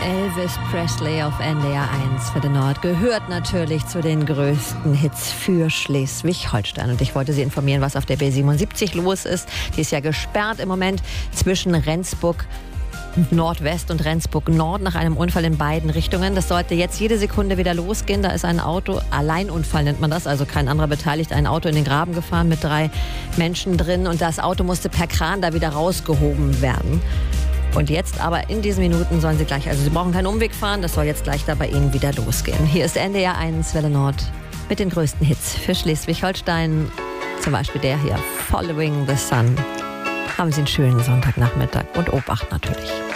Elvis Presley auf NDR 1 für den Nord gehört natürlich zu den größten Hits für Schleswig-Holstein. Und ich wollte Sie informieren, was auf der B77 los ist. Die ist ja gesperrt im Moment zwischen Rendsburg Nordwest und Rendsburg Nord nach einem Unfall in beiden Richtungen. Das sollte jetzt jede Sekunde wieder losgehen. Da ist ein Auto, Alleinunfall nennt man das, also kein anderer beteiligt, ein Auto in den Graben gefahren mit 3 Menschen drin. Und das Auto musste per Kran da wieder rausgehoben werden. Und jetzt aber in diesen Minuten sollen Sie gleich, also Sie brauchen keinen Umweg fahren, das soll jetzt gleich da bei Ihnen wieder losgehen. Hier ist NDR 1 Welle Nord mit den größten Hits für Schleswig-Holstein. Zum Beispiel der hier, Following the Sun. Haben Sie einen schönen Sonntagnachmittag und Obacht natürlich.